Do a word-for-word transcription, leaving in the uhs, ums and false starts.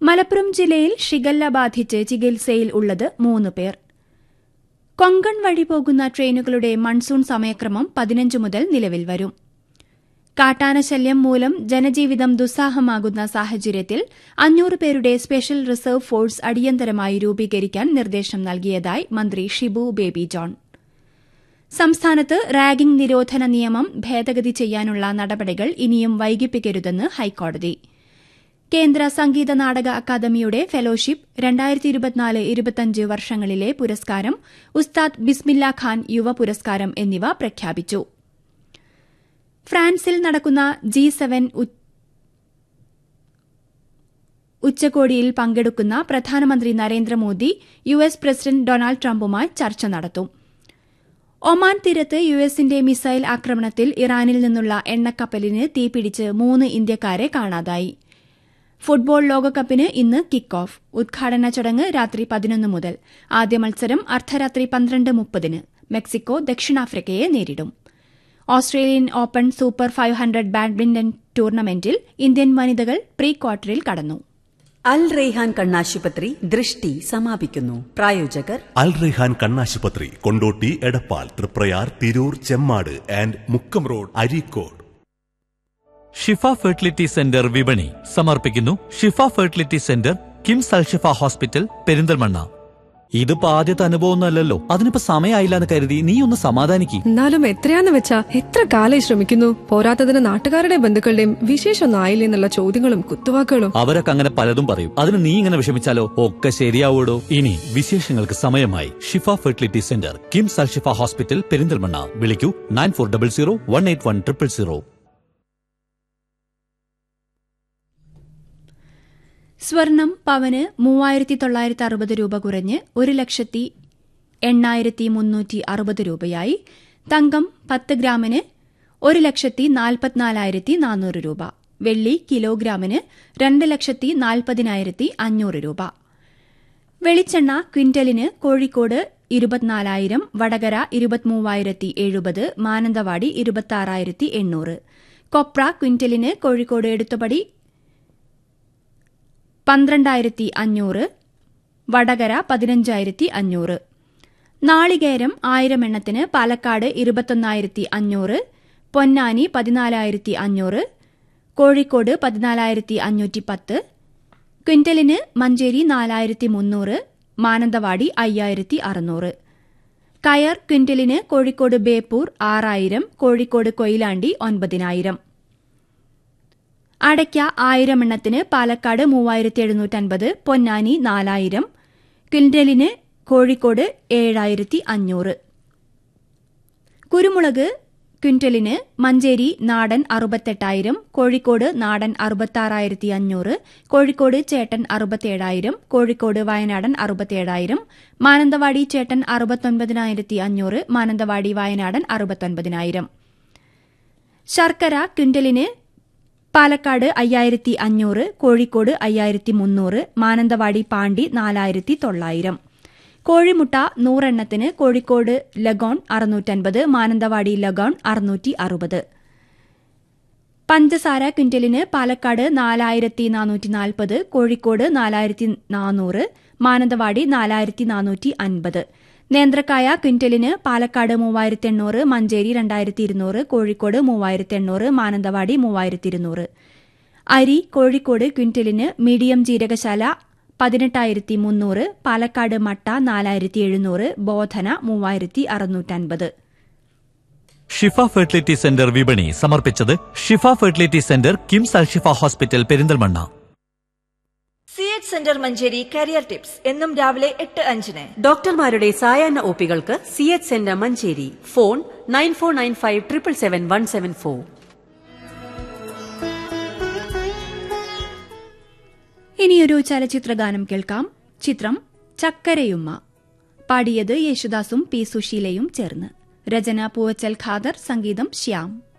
മലപ്പുറം ജില്ലയിൽ ഷിഗല്ല ബാധിച്ച് ചികിത്സയിൽ ഉള്ളത് മൂന്ന് പേർ. കൊങ്കൺ വഴി പോകുന്ന ട്രെയിനുകളുടെ മൺസൂൺ സമയക്രമം പതിനഞ്ച് മുതൽ നിലവിൽ വരും. കാട്ടാനശല്യം മൂലം ജനജീവിതം ദുസ്സാഹമാകുന്ന സാഹചര്യത്തിൽ അഞ്ഞൂറ് പേരുടെ സ്പെഷ്യൽ റിസർവ് ഫോഴ്സ് അടിയന്തരമായി രൂപീകരിക്കാൻ നിർദ്ദേശം നൽകിയതായി മന്ത്രി ഷിബു ബേബി ജോൺ. സംസ്ഥാനത്ത് റാഗിംഗ് നിരോധന നിയമം ഭേദഗതി ചെയ്യാനുള്ള നടപടികൾ ഇനിയും വൈകിപ്പിക്കരുതെന്ന് ഹൈക്കോടതി. കേന്ദ്ര സംഗീത നാടക അക്കാദമിയുടെ ഫെലോഷിപ്പ് രണ്ടായിരത്തി ഇരുപത്തിനാല് ഇരുപത്തിയഞ്ച് വർഷങ്ങളിലെ പുരസ്കാരം ഉസ്താദ് ബിസ്മില്ല ഖാൻ യുവ പുരസ്കാരം എന്നിവ പ്രഖ്യാപിച്ചു. ഫ്രാൻസിൽ നടക്കുന്ന ജി സെവൻ ഉച്ചകോടിയിൽ പങ്കെടുക്കുന്ന പ്രധാനമന്ത്രി Narendra Modi U S president Donald ട്രംപുമായി ചർച്ച നടത്തും. ഒമാൻ തീരത്ത് യു എസിന്റെ മിസൈൽ ആക്രമണത്തിൽ ഇറാനിൽ നിന്നുള്ള എണ്ണക്കപ്പലിന് തീപിടിച്ച് മൂന്ന് ഇന്ത്യക്കാരെ കാണാതായി. ഫുട്ബോൾ ലോകകപ്പിന് ഇന്ന് കിക്ക് ഓഫ്. ഉദ്ഘാടന ചടങ്ങ് രാത്രി പതിനൊന്ന് മുതൽ. ആദ്യ മത്സരം അർദ്ധരാത്രി പന്ത്രണ്ട് മുപ്പതിന് മെക്സിക്കോ ദക്ഷിണാഫ്രിക്കയെ നേരിടും. Australian open super five hundred badminton ടൂർണമെന്റിൽ ഇന്ത്യൻ വനിതകൾ പ്രീ ക്വാർട്ടറിൽ കടന്നു. അൽ റെയ്ഹാൻ കണ്ണാശുപത്രി ദൃഷ്ടി സമാപിക്കുന്നു. പ്രായോജകർ അൽ റെയ്ഹാൻ കണ്ണാശുപത്രി, Kondotty, Edappal, Triprayar, Tirur, Chemmad and Mukkam road, Areekode. Shifa fertility centre വിപണി സമർപ്പിക്കുന്നു. ഷിഫ fertility centre, KIMS Alshifa hospital, Perinthalmanna. ഇതിപ്പോ ആദ്യത്തെ അനുഭവമൊന്നുമല്ലല്ലോ, അതിനിപ്പോ സമയമായില്ലാന്ന് കരുതി നീ ഒന്ന് സമാധാനിക്ക്. എന്നാലും എത്രയാന്ന് വെച്ചാ എത്ര കാലം ശ്രമിക്കുന്നു. പോരാത്തതിന് നാട്ടുകാരുടെ ബന്ധുക്കളുടെയും വിശേഷമൊന്നും ആയില്ലേ എന്നുള്ള ചോദ്യങ്ങളും കുത്തുവാക്കുകളും. അവരൊക്കെ അങ്ങനെ പലതും പറയും. അതിന് നീ ഇങ്ങനെ വിഷമിച്ചാലോ? ഒക്കെ ശരിയാവൂടോ. ഇനി വിശേഷങ്ങൾക്ക് സമയമായി. ഷിഫ fertility centre, KIMS Alshifa hospital, Perinthalmanna. വിളിക്കൂ nine four double zero one eight one triple zero. സ്വർണം പവന് മൂവായിരത്തി തൊള്ളായിരത്തി അറുപത് രൂപ കുറഞ്ഞ് ഒരു ലക്ഷത്തി എണ്ണായിരത്തി മുന്നൂറ്റി അറുപത് രൂപയായി. തങ്കം പത്ത് ഗ്രാമിന് ഒരു ലക്ഷത്തി നാൽപ്പത്തിനാലായിരത്തി നാനൂറ് രൂപ. വെള്ളി കിലോഗ്രാമിന് രണ്ട് ലക്ഷത്തി നാൽപ്പതിനായിരത്തി അഞ്ഞൂറ് രൂപ. വെളിച്ചെണ്ണ ക്വിന്റലിന് കോഴിക്കോട് ഇരുപത്തിനാലായിരം, വടകര ഇരുപത്തിമൂവായിരത്തി എഴുപത്, മാനന്തവാടി ഇരുപത്തിയാറായിരത്തി എണ്ണൂറ്. കൊപ്ര ക്വിന്റലിന് കോഴിക്കോട് എടുത്തുപടി പന്ത്രണ്ടായിരത്തി അഞ്ഞൂറ്, വടകര പതിനഞ്ചായിരത്തി അഞ്ഞൂറ്. നാളികേരം ആയിരം എണ്ണത്തിന് പാലക്കാട് ഇരുപത്തൊന്നായിരത്തി അഞ്ഞൂറ്, പൊന്നാനി പതിനാലായിരത്തി അഞ്ഞൂറ്, കോഴിക്കോട് പതിനാലായിരത്തി അഞ്ഞൂറ്റി പത്ത്. ക്വിന്റലിന് മഞ്ചേരി നാലായിരത്തി മുന്നൂറ്, മാനന്തവാടി അയ്യായിരത്തി അറുന്നൂറ്. കയർ ക്വിന്റലിന് കോഴിക്കോട് ബേപ്പൂർ ആറായിരം, കോഴിക്കോട് കൊയിലാണ്ടി ഒൻപതിനായിരം. അടയ്ക്ക ആയിരം എണ്ണത്തിന് പാലക്കാട് മൂവായിരത്തി എഴുന്നൂറ്റൻപത്, പൊന്നാനി നാലായിരം, ക്വിന്റലിന് കോഴിക്കോട് ഏഴായിരത്തി അഞ്ഞൂറ്. കുരുമുളക് ക്വിന്റലിന് മഞ്ചേരി നാടൻ അറുപത്തെട്ടായിരം, കോഴിക്കോട് നാടൻ അറുപത്താറായിരത്തി അഞ്ഞൂറ്, കോഴിക്കോട് ചേട്ടൻ അറുപത്തേഴായിരം, കോഴിക്കോട് വയനാടൻ അറുപത്തേഴായിരം, മാനന്തവാടി ചേട്ടൻ അറുപത്തൊൻപതിനായിരത്തി അഞ്ഞൂറ്, മാനന്തവാടി വയനാടൻ അറുപത്തൊൻപതിനായിരം. ശർക്കര ക്വിന്റലിന് പാലക്കാട് അയ്യായിരത്തി അഞ്ഞൂറ്, കോഴിക്കോട് അയ്യായിരത്തി മുന്നൂറ്, മാനന്തവാടി പാണ്ടി നാലായിരത്തി തൊള്ളായിരം. കോഴിമുട്ട നൂറെണ്ണത്തിന് കോഴിക്കോട് ലഗോൺ അറുന്നൂറ്റൻപത്, മാനന്തവാടി ലഗോൺ അറുന്നൂറ്റി അറുപത്. പഞ്ചസാര ക്വിന്റലിന് പാലക്കാട് നാലായിരത്തി നാനൂറ്റി നാൽപ്പത്, കോഴിക്കോട് നാലായിരത്തി നാനൂറ്, മാനന്തവാടി നാലായിരത്തി നാനൂറ്റി അൻപത്. നേന്ത്രക്കായ ക്വിന്റലിന് പാലക്കാട് മൂവായിരത്തി എണ്ണൂറ്, മഞ്ചേരി രണ്ടായിരത്തി ഇരുന്നൂറ്, കോഴിക്കോട് മൂവായിരത്തി എണ്ണൂറ്, മാനന്തവാടി മൂവായിരത്തി ഇരുന്നൂറ്. അരി കോഴിക്കോട് ക്വിന്റലിന് മീഡിയം ജീരകശാല പതിനെട്ടായിരത്തി മുന്നൂറ്, പാലക്കാട് മട്ട നാലായിരത്തി എഴുന്നൂറ്, ബോധന മൂവായിരത്തി അറുന്നൂറ്റൻപത്. ഷിഫ ഫെർട്ടിലിറ്റി സെന്റർ വിപണി സമർപ്പിച്ചത് ഷിഫ fertility centre, KIMS Alshifa hospital, Perinthalmanna. C H centre Manjeri career tips എന്നും രാവിലെ എട്ട് അഞ്ചിന്. ഡോക്ടർമാരുടെ സായാഹ്ന ഒപികൾക്ക് C H centre Manjeri. Phone nine four nine five triple seven one seven four. ഇനിയൊരു ചലച്ചിത്രഗാനം കേൾക്കാം. ചിത്രം ചക്കരയുമ്മ. പാടിയത് യേശുദാസും പി സുശീലയും ചേർന്ന്. രചന പൂവച്ചൽ ഖാദർ, സംഗീതം ശ്യാം.